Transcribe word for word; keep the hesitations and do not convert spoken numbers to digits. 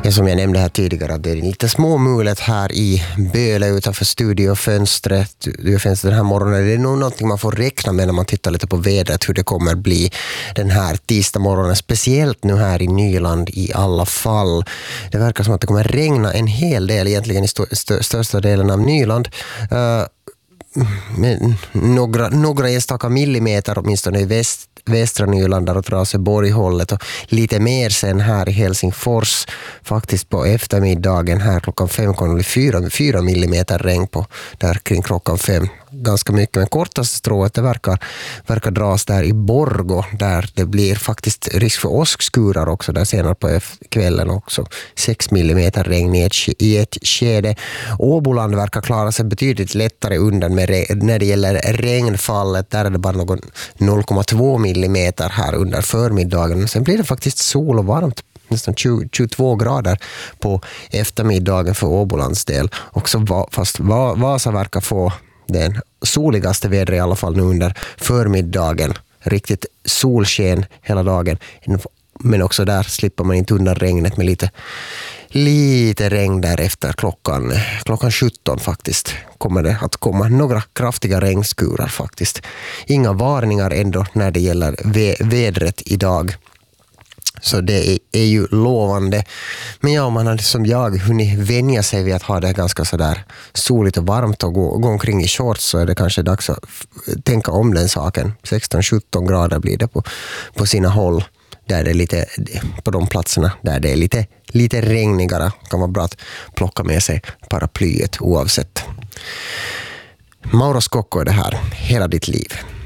Ja, som jag nämnde här tidigare, att det är lite små mulet här i Böle utanför studiofönstret. Studiofönstret den här morgonen. Det är nog någonting man får räkna med när man tittar lite på vädret, hur det kommer bli den här tisdag morgonen. Speciellt nu här i Nyland i alla fall. Det verkar som att det kommer regna en hel del egentligen i st- st- största delen av Nyland. Uh, med några, några enstaka millimeter åtminstone i väst, västra Nyland där åt Raseborg-hållet och lite mer sen här i Helsingfors faktiskt på eftermiddagen här klockan fem kommer det bli fyra, fyra millimeter regn på där kring klockan fem. Ganska mycket, men kortaste strået det verkar, verkar dras där i Borgå där det blir faktiskt risk för åskskurar också där senare på kvällen också. sex millimeter regn i ett, i ett skede. Åboland verkar klara sig betydligt lättare undan med re, när det gäller regnfallet. Där är det bara någon noll komma två millimeter här under förmiddagen. Sen blir det faktiskt sol och varmt. Nästan tjugo, tjugotvå grader på eftermiddagen för Åbolands del. Också fast Vasa verkar få den soligaste vädret i alla fall nu under förmiddagen. Riktigt solsken hela dagen. Men också där slipper man inte undan regnet med lite, lite regn där efter klockan, klockan sjutton faktiskt. Kommer det att komma några kraftiga regnskurar faktiskt. Inga varningar ändå när det gäller vä- vädret idag. Så det är, är ju lovande. Men ja, man har som jag hunnit vänja sig vid att ha det ganska sådär soligt och varmt och gå, gå omkring i shorts, så är det kanske dags att tänka om den saken. sexton sjutton grader blir det på, på sina håll. Där det är lite, på de platserna där det är lite, lite regnigare. Kan vara bra att plocka med sig paraplyet oavsett. Mauro Scocco är det här. Hela ditt liv.